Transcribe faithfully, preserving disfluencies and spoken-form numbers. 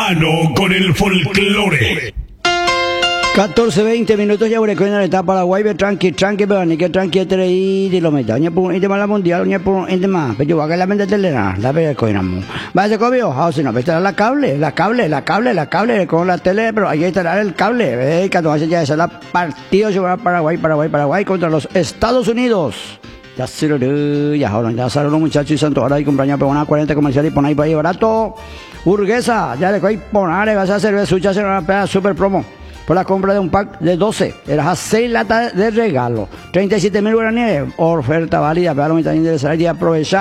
mano con el folclore. catorce, veinte minutos ya en la etapa Paraguay, tranqui, tranqui, pero ni que tranqui entre y de lo meta. Ni por inte más la mundial, ni por inte más. Pero yo va a la mente telera, la ve con amo. Va a ser cobio, ah, si no, vete la cable, la cable, la cable, la cable con la tele, pero ahí está el cable. Eh, cuando hace ya esa la partido se va a Paraguay, Paraguay, Paraguay contra los Estados Unidos. Ya se lo ya ahora ya salen los muchachos y santo ahora hay compañía pero una cuarenta comercial y poner ahí para ahí barato. Burguesa, ya le coy poner, vas a hacer cerveza, hacer una super promo. Por la compra de un pack de doce, eras a seis latas de regalo, treinta y siete mil guaraníes, oferta válida para los interesados y aprovechar.